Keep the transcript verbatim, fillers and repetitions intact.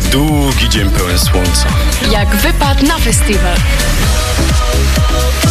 Długi dzień pełen słońca. Jak wypad na festiwal.